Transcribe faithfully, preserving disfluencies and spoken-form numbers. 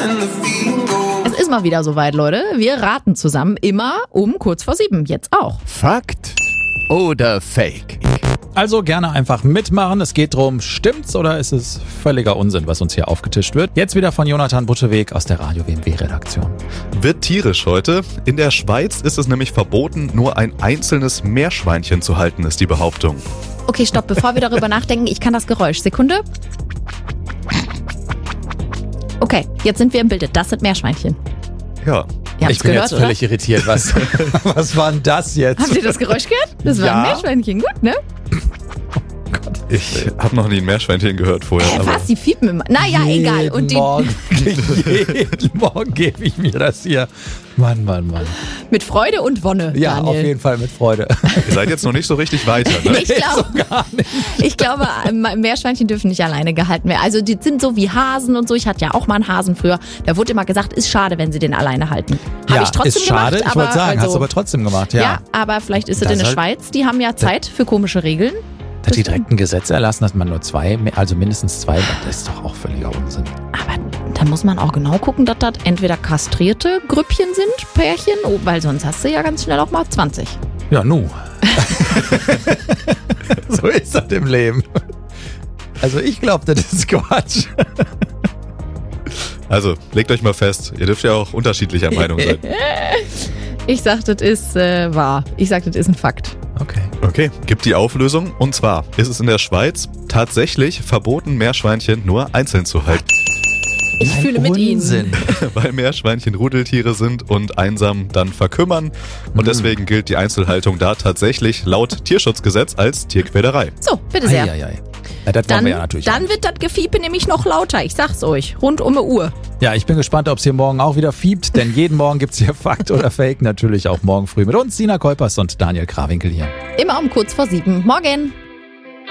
Es ist mal wieder soweit, Leute. Wir raten zusammen immer um kurz vor sieben. Jetzt auch. Fakt oder Fake? Also gerne einfach mitmachen. Es geht darum, stimmt's oder ist es völliger Unsinn, was uns hier aufgetischt wird? Jetzt wieder von Jonathan Butscheweg aus der Radio W M W-Redaktion. Wird tierisch heute. In der Schweiz ist es nämlich verboten, nur ein einzelnes Meerschweinchen zu halten, ist die Behauptung. Okay, stopp. Bevor wir darüber nachdenken, ich kann das Geräusch. Sekunde. Okay, jetzt sind wir im Bilde. Das sind Meerschweinchen. Ja. Ihr habt's Ich bin gehört, jetzt völlig oder? irritiert. Was, was war denn das jetzt? Habt ihr das Geräusch gehört? Das war Ja. ein Meerschweinchen. Gut, ne? Ich habe noch nie ein Meerschweinchen gehört vorher. Äh, aber was? Die fiepen immer. Naja, egal. Jeden Und die, Morgen, jeden Morgen gebe ich mir das hier. Mann, Mann, Mann. mit Freude und Wonne, Ja, Daniel. auf jeden Fall mit Freude. Ihr seid jetzt noch nicht so richtig weiter, ne? Ich glaube, so gar nicht. ich glaube, ähm, Meerschweinchen dürfen nicht alleine gehalten werden. Also die sind so wie Hasen und so. Ich hatte ja auch mal einen Hasen früher. Da wurde immer gesagt, ist schade, wenn sie den alleine halten. Habe Ja, ich trotzdem ist schade. gemacht. Ich wollte aber sagen, also, hast du aber trotzdem gemacht. Ja. ja, aber vielleicht ist es Das in der halt- Schweiz. Die haben ja Zeit für komische Regeln. Da hat die direkt ein Gesetz erlassen, dass man nur zwei, also mindestens zwei, das ist doch auch völliger Unsinn. Aber da muss man auch genau gucken, dass das entweder kastrierte Grüppchen sind, Pärchen, oh, weil sonst hast du ja ganz schnell auch mal zwanzig. Ja, nu. So ist das im Leben. Also ich glaube, das ist Quatsch. Also, legt euch mal fest. Ihr dürft ja auch unterschiedlicher Meinung sein. Ich sag, das ist äh, wahr. Ich sag, das ist ein Fakt. Okay. Okay, gibt die Auflösung. Und zwar ist es in der Schweiz tatsächlich verboten, Meerschweinchen nur einzeln zu halten. Ich Ein fühle mit Unsinn. Ihnen. Weil Meerschweinchen Rudeltiere sind und einsam dann verkümmern. Und deswegen gilt die Einzelhaltung da tatsächlich laut Tierschutzgesetz als Tierquälerei. So, bitte sehr. Eieiei. Ja, das wollen Dann, wir ja natürlich dann auch. wird das Gefiepe nämlich noch lauter. Ich sag's euch. Rund um eine Uhr. Ja, ich bin gespannt, ob es hier morgen auch wieder fiebt, denn jeden Morgen gibt es hier Fakt oder Fake, natürlich auch morgen früh mit uns, Sina Kolpers und Daniel Krawinkel hier. Immer um kurz vor sieben. Morgen.